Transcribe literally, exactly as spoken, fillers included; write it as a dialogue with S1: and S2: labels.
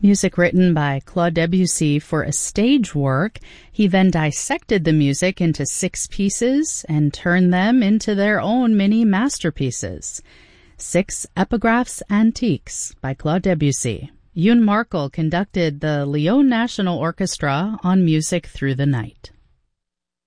S1: Music written by Claude Debussy for a stage work. He then dissected the music into six pieces and turned them into their own mini masterpieces. Six Epigraphs Antiques by Claude Debussy. Yoon Markel conducted the Lyon National Orchestra on Music Through the Night.